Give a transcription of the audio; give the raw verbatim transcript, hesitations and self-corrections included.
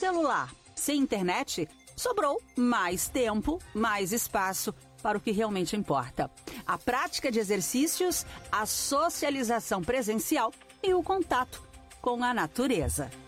celular, sem internet, sobrou mais tempo, mais espaço para o que realmente importa: a prática de exercícios, a socialização presencial e o contato com a natureza.